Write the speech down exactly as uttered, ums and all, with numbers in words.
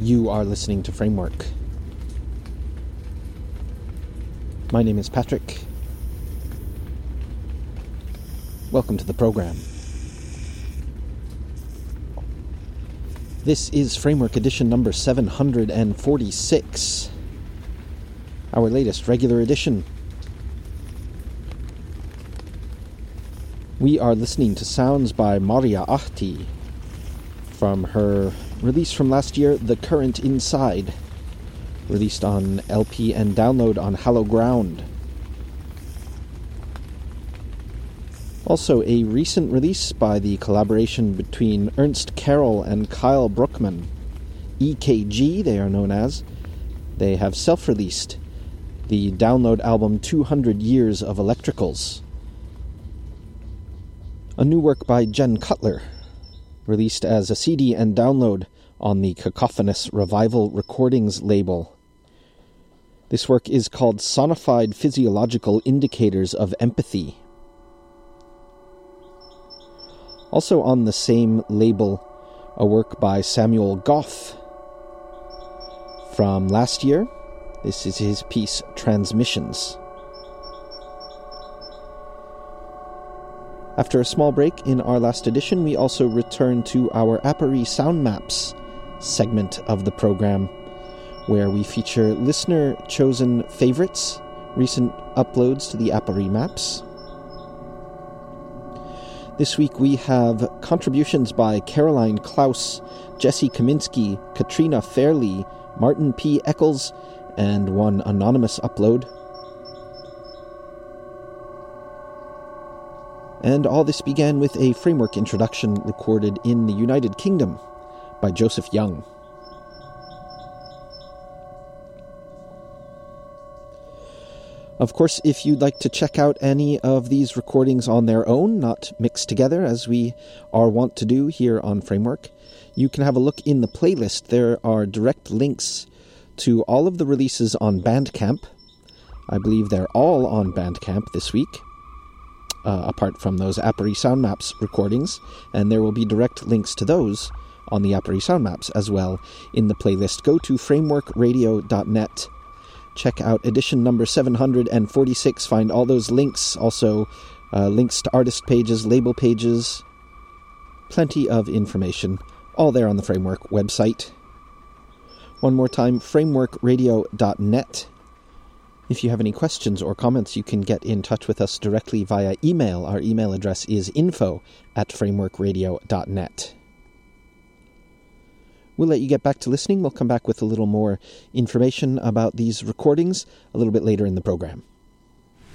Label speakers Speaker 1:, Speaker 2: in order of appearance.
Speaker 1: You are listening to Framework. My name is Patrick. Welcome to the program. This is Framework edition number seven hundred forty-six, our latest regular edition. We are listening to sounds by Maria Ahti from her release from last year, The Current Inside, released on L P and download on Hallow Ground. Also, a recent release by the collaboration between Ernst Carroll and Kyle Bruckman, E K G they are known as. They have self-released the download album two hundred Years of Electricals. A new work by Jen Cutler, released as a C D and download on the Cacophonous Revival Recordings label. This work is called Sonified Physiological Indicators of Empathy. Also on the same label, a work by Samuel Goff from last year. This is his piece, Transmissions. After a small break in our last edition, we also return to our Apparie Sound Maps segment of the program, where we feature listener-chosen favorites, recent uploads to the Apparie Maps. This week we have contributions by Caroline Klaus, Jesse Kaminsky, Katrina Fairley, Martin P. Eccles, and one anonymous upload. And all this began with a framework introduction recorded in the United Kingdom by Joseph Young. Of course, if you'd like to check out any of these recordings on their own, not mixed together as we are wont to do here on Framework, you can have a look in the playlist. There are direct links to all of the releases on Bandcamp. I believe they're all on Bandcamp this week. Uh, apart from those Apparie Sound Maps recordings, and there will be direct links to those on the Apparie Sound Maps as well in the playlist. Go to framework radio dot net, check out edition number seven hundred forty-six, find all those links, also uh, links to artist pages, label pages, plenty of information, all there on the Framework website. One more time, framework radio dot net. If you have any questions or comments, you can get in touch with us directly via email. Our email address is info at framework radio dot net. We'll let you get back to listening. We'll come back with a little more information about these recordings a little bit later in the program.